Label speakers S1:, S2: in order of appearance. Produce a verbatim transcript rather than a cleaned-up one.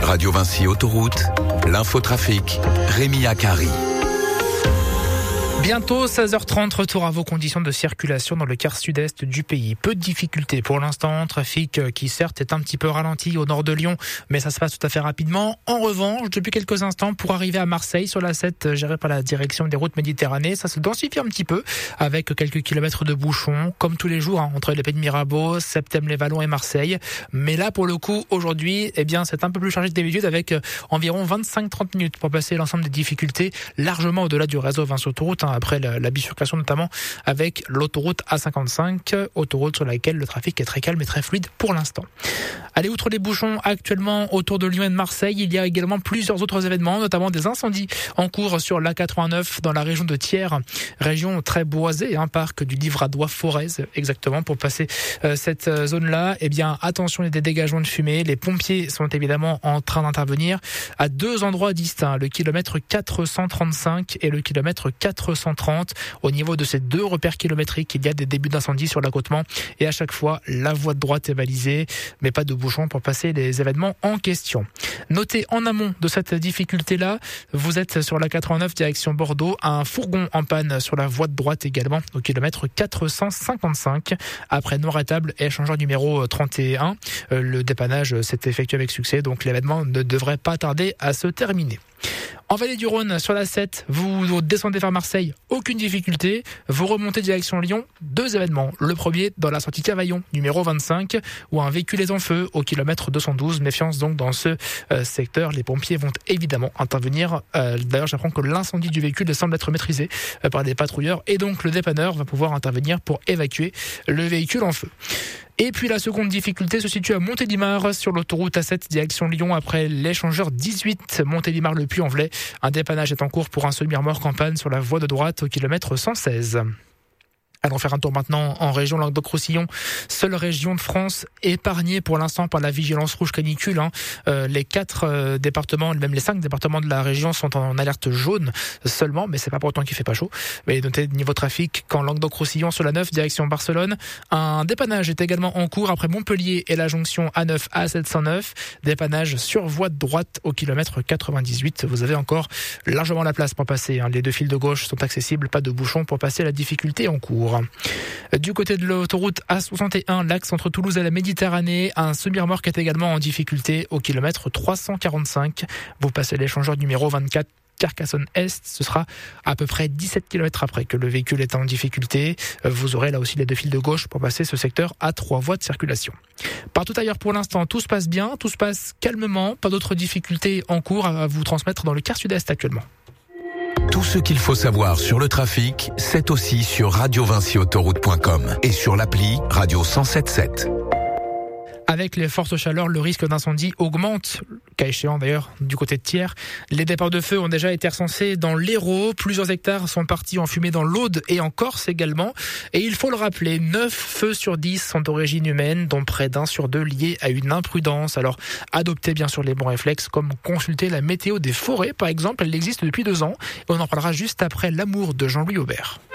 S1: Radio Vinci Autoroute, l'infotrafic, Rémi Akari.
S2: Bientôt seize heures trente, retour à vos conditions de circulation dans le quart sud-est du pays. Peu de difficultés pour l'instant, trafic qui certes est un petit peu ralenti au nord de Lyon, mais ça se passe tout à fait rapidement. En revanche, depuis quelques instants, pour arriver à Marseille sur la sept gérée par la direction des routes Méditerranée, ça se densifie un petit peu avec quelques kilomètres de bouchons, comme tous les jours, hein, entre les Pays de Mirabeau, Septème-les-Vallons et Marseille. Mais là, pour le coup, aujourd'hui, eh bien, c'est un peu plus chargé que d'habitude avec environ vingt-cinq à trente minutes pour passer l'ensemble des difficultés, largement au-delà du réseau Vinci Autoroute, hein, après la, la bifurcation notamment avec l'autoroute A cinquante-cinq, autoroute sur laquelle le trafic est très calme et très fluide pour l'instant. Allez, outre les bouchons actuellement autour de Lyon et de Marseille, il y a également plusieurs autres événements, notamment des incendies en cours sur l'A quatre-vingt-neuf dans la région de Thiers, région très boisée, un hein, parc du Livradois-Forez exactement pour passer euh, cette zone-là. Eh bien, attention, il y a des dégagements de fumée. Les pompiers sont évidemment en train d'intervenir à deux endroits distincts, le kilomètre quatre cent trente-cinq et le kilomètre quatre cent trente. Au niveau de ces deux repères kilométriques, il y a des débuts d'incendie sur l'accotement et à chaque fois, la voie de droite est balisée, mais pas de bouchons pour passer les événements en question. Notez en amont de cette difficulté-là, vous êtes sur la quatre-vingt-neuf direction Bordeaux, un fourgon en panne sur la voie de droite également, au kilomètre quatre cent cinquante-cinq. Après Noiretable et échangeur numéro trente et un, le dépannage s'est effectué avec succès, donc l'événement ne devrait pas tarder à se terminer. En Vallée du Rhône, sur la sept, vous descendez vers Marseille, aucune difficulté. Vous remontez direction Lyon, deux événements. Le premier, dans la sortie Cavaillon, numéro vingt-cinq, où un véhicule est en feu au kilomètre deux cent douze. Méfiance donc dans ce euh, secteur. Les pompiers vont évidemment intervenir. Euh, d'ailleurs, j'apprends que l'incendie du véhicule semble être maîtrisé euh, par des patrouilleurs. Et donc, le dépanneur va pouvoir intervenir pour évacuer le véhicule en feu. Et puis la seconde difficulté se situe à Montélimar sur l'autoroute A sept direction Lyon après l'échangeur dix-huit Montélimar-le-Puy-en-Velay. Un dépannage est en cours pour un semi-remorque en panne sur la voie de droite au kilomètre cent seize. Allons faire un tour maintenant en région Languedoc-Roussillon, seule région de France épargnée pour l'instant par la vigilance rouge canicule. Hein. Euh, les quatre euh, départements, même les cinq départements de la région sont en alerte jaune seulement, mais c'est pas pour autant qu'il fait pas chaud. Mais notez niveau trafic qu'en Languedoc-Roussillon sur la neuf direction Barcelone, un dépannage est également en cours après Montpellier et la jonction A neuf A sept cent neuf. Dépannage sur voie de droite au kilomètre quatre-vingt-dix-huit. Vous avez encore largement la place pour passer. Hein. Les deux fils de gauche sont accessibles, pas de bouchon pour passer la difficulté en cours. Du côté de l'autoroute A soixante et un, l'axe entre Toulouse et la Méditerranée, un semi-remorque est également en difficulté au kilomètre trois cent quarante-cinq. Vous passez l'échangeur numéro vingt-quatre. Carcassonne-Est, ce sera à peu près dix-sept kilomètres après que le véhicule est en difficulté. Vous aurez là aussi les deux fils de gauche pour passer ce secteur à trois voies de circulation. Partout ailleurs pour l'instant, tout se passe bien, tout se passe calmement, pas d'autres difficultés en cours à vous transmettre dans le quart sud-est actuellement.
S1: Tout ce qu'il faut savoir sur le trafic, c'est aussi sur radio vinci autoroute point com et sur l'appli Radio cent sept sept.
S2: Avec les fortes chaleurs, le risque d'incendie augmente, cas échéant d'ailleurs du côté de Thiers. Les départs de feu ont déjà été recensés dans l'Hérault. Plusieurs hectares sont partis en fumée dans l'Aude et en Corse également. Et il faut le rappeler, neuf feux sur dix sont d'origine humaine, dont près d'un sur deux liés à une imprudence. Alors adoptez bien sûr les bons réflexes, comme consulter la météo des forêts par exemple. Elle existe depuis deux ans. Et on en parlera juste après L'amour de Jean-Louis Aubert.